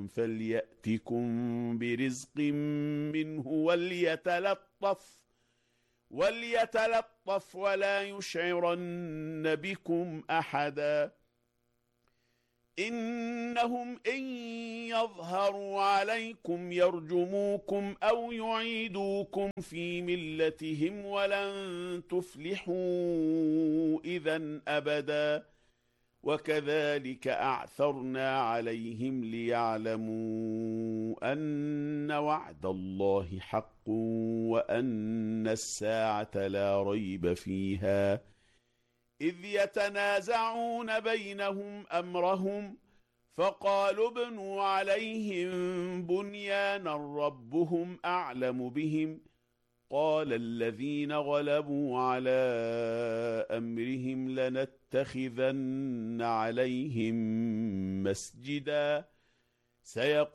فليأتكم برزق منه وليتلطف ولا يشعرن بكم أحدا إنهم إن يظهروا عليكم يرجموكم أو يعيدوكم في ملتهم ولن تفلحوا إذا أبدا وكذلك أعثرنا عليهم ليعلموا أن وعد الله حق وأن الساعة لا ريب فيها إذ يتنازعون بينهم أمرهم فقالوا ابنوا عليهم بنيانا ربهم أعلم بهم قال الذين غلبوا على أمرهم لنتخذن عليهم مسجدا سيقولون